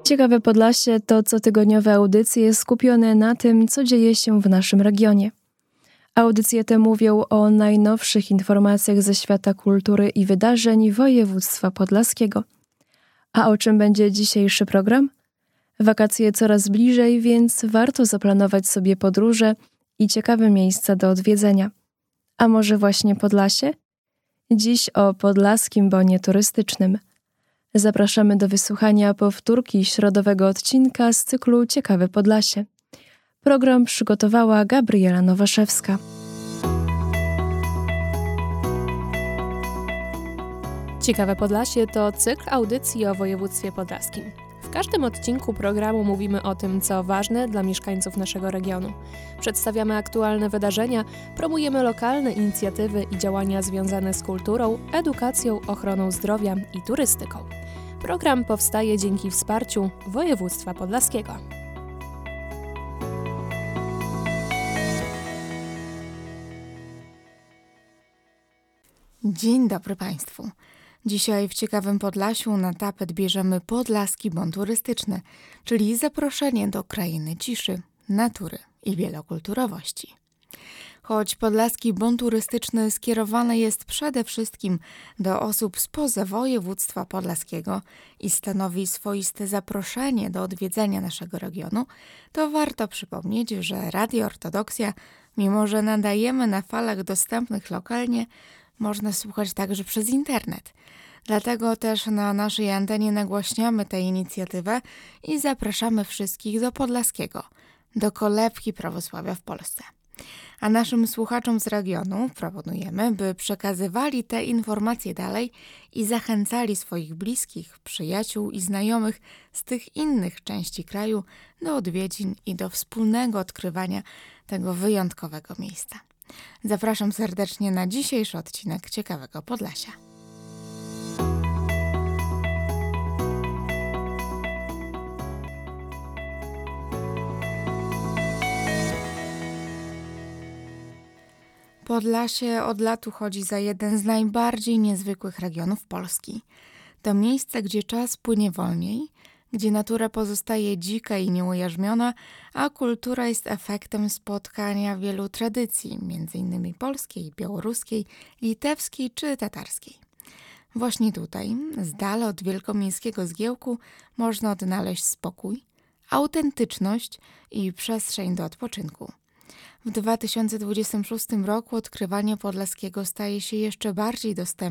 Ciekawe Podlasie to cotygodniowe audycje skupione na tym, co dzieje się w naszym regionie. Audycje te mówią o najnowszych informacjach ze świata kultury i wydarzeń województwa podlaskiego. A o czym będzie dzisiejszy program? Wakacje coraz bliżej, więc warto zaplanować sobie podróże i ciekawe miejsca do odwiedzenia. A może właśnie Podlasie? Dziś o podlaskim bonie turystycznym. Zapraszamy do wysłuchania powtórki środowego odcinka z cyklu Ciekawe Podlasie. Program przygotowała Gabriela Nowaszewska. Ciekawe Podlasie to cykl audycji o województwie podlaskim. W każdym odcinku programu mówimy o tym, co ważne dla mieszkańców naszego regionu. Przedstawiamy aktualne wydarzenia, promujemy lokalne inicjatywy i działania związane z kulturą, edukacją, ochroną zdrowia i turystyką. Program powstaje dzięki wsparciu województwa podlaskiego. Dzień dobry Państwu. Dzisiaj w Ciekawym Podlasiu na tapet bierzemy Podlaski Bon Turystyczny, czyli zaproszenie do krainy ciszy, natury i wielokulturowości. Choć Podlaski Bon Turystyczny skierowany jest przede wszystkim do osób spoza województwa podlaskiego i stanowi swoiste zaproszenie do odwiedzenia naszego regionu, to warto przypomnieć, że Radio Ortodoksja, mimo że nadajemy na falach dostępnych lokalnie, można słuchać także przez internet. Dlatego też na naszej antenie nagłaśniamy tę inicjatywę i zapraszamy wszystkich do Podlaskiego, do kolebki prawosławia w Polsce. A naszym słuchaczom z regionu proponujemy, by przekazywali te informacje dalej i zachęcali swoich bliskich, przyjaciół i znajomych z tych innych części kraju do odwiedzin i do wspólnego odkrywania tego wyjątkowego miejsca. Zapraszam serdecznie na dzisiejszy odcinek Ciekawego Podlasia. Podlasie od lat uchodzi za jeden z najbardziej niezwykłych regionów Polski. To miejsce, gdzie czas płynie wolniej, gdzie natura pozostaje dzika i nieujarzmiona, a kultura jest efektem spotkania wielu tradycji, m.in. polskiej, białoruskiej, litewskiej czy tatarskiej. Właśnie tutaj, z dala od wielkomiejskiego zgiełku, można odnaleźć spokój, autentyczność i przestrzeń do odpoczynku. W 2026 roku odkrywanie Podlaskiego staje się jeszcze bardziej dostępne